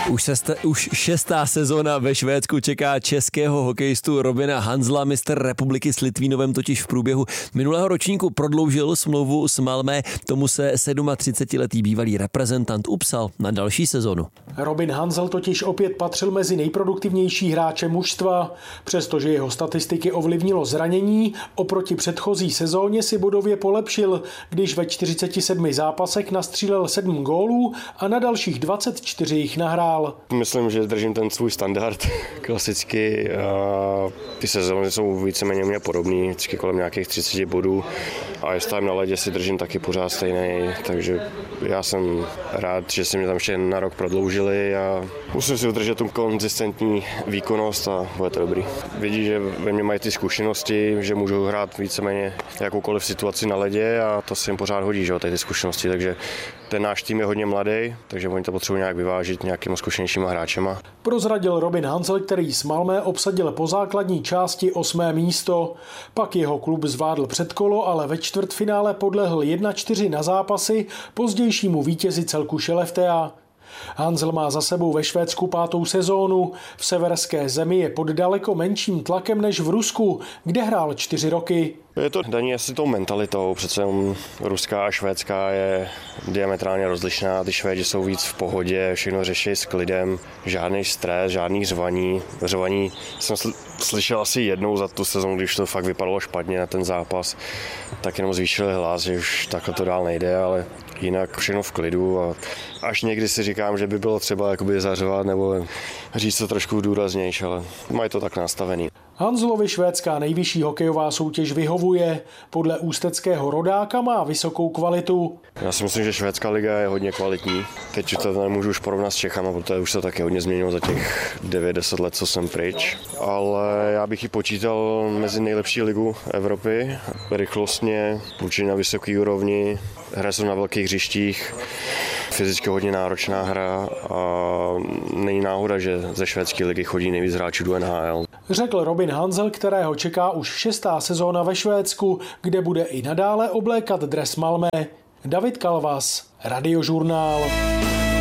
Už šestá sezóna ve Švédsku čeká českého hokejistu Robina Hanzla. Mistr republiky s Litvínovem totiž v průběhu minulého ročníku prodloužil smlouvu s Malmö. Tomu se 37letý bývalý reprezentant upsal na další sezonu. Robin Hanzl totiž opět patřil mezi nejproduktivnější hráče mužstva. Přestože jeho statistiky ovlivnilo zranění, oproti předchozí sezóně si bodově polepšil, když ve 47 zápasech nastřílel 7 gólů a na dalších 24 jich nahrál. Myslím, že držím ten svůj standard klasicky. Ty sezóny jsou víceméně mě podobný, vždycky kolem nějakých 30 bodů. A jestli tam na ledě si držím taky pořád stejný, takže já jsem rád, že si mě tam ještě na rok prodloužili a musím si udržet tu konzistentní výkonnost a bude to dobrý. Vidí, že ve mně mají ty zkušenosti, že můžu hrát víceméně jakoukoliv situaci na ledě a to se jim pořád hodí, že ty zkušenosti, takže ten náš tým je hodně mladý, takže oni to potřebují nějak vyvážit nějakýma zkušenějšíma hráčema. Prozradil Robin Hanzl, který s Malmö obsadil po základní části 8. místo. Pak jeho klub zvládl předkolo, ale ve čtvrtfinále podlehl 1-4 na zápasy pozdějšímu vítězi celku Skellefteå. Hanzl má za sebou ve Švédsku 5. sezónu. V severské zemi je pod daleko menším tlakem než v Rusku, kde hrál 4 roky. Je to daný asi tou mentalitou, přece ruská a švédská je diametrálně rozlišná, ty Švédi jsou víc v pohodě, všechno řeší s klidem, žádný stres, žádný řvaní. Řvaní jsem slyšel asi jednou za tu sezonu, když to fakt vypadalo špatně na ten zápas, tak jenom zvýšili hlas, že už takhle to dál nejde, ale jinak všechno v klidu a až někdy si říkám, že by bylo třeba jakoby zařvat nebo říct to trošku důraznější, ale mají to tak nastavený. Hanzlovi švédská nejvyšší hokejová soutěž vyhovuje. Podle ústeckého rodáka má vysokou kvalitu. Já si myslím, že švédská liga je hodně kvalitní. Teď to nemůžu už porovnat s Čechama, protože už se taky hodně změnilo za těch 9-10 let, co jsem pryč. Ale já bych ji počítal mezi nejlepší ligu Evropy. Rychlostně, určitě na vysoké úrovni, hraje se na velkých hřištích, fyzicky hodně náročná hra a není náhoda, že ze švédské ligy chodí nejvíc hráčů do NHL. Řekl Robin Hanzl, kterého čeká už 6. sezóna ve Švédsku, kde bude i nadále oblékat dres Malmö. David Kalvas, Radiožurnál.